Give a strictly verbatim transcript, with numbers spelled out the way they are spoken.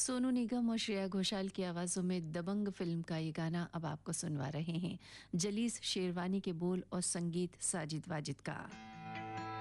सोनू निगम और श्रेया घोषाल की आवाज़ों में दबंग फिल्म का ये गाना अब आपको सुनवा रहे हैं। जलीस शेरवानी के बोल और संगीत साजिद वाजिद का।